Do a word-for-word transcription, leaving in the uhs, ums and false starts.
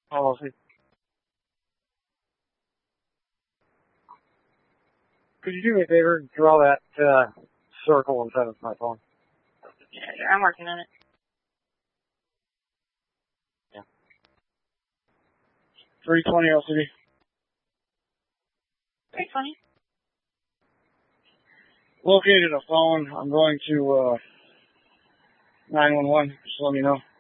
Oh, see. Could you do me a favor? Draw that uh, circle and send it to my phone. Yeah, sure. I'm working on it. Yeah. three twenty L C D. three twenty. Located a phone. I'm going to uh, nine one one. Just let me know.